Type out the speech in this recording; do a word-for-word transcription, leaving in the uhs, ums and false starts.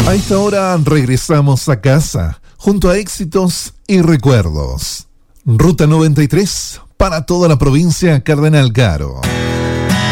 A esta hora regresamos a casa, junto a éxitos y recuerdos. Ruta noventa y tres, para toda la provincia Cardenal Caro.